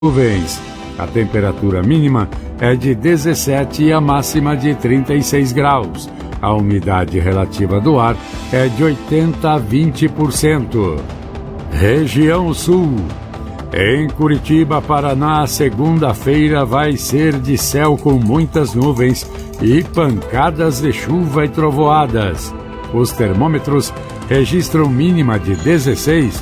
nuvens. A temperatura mínima é de 17 e a máxima de 36 graus. A umidade relativa do ar é de 80 a 20%. Região Sul. Em Curitiba, Paraná, segunda-feira vai ser de céu com muitas nuvens e pancadas de chuva e trovoadas. Os termômetros registram mínima de 16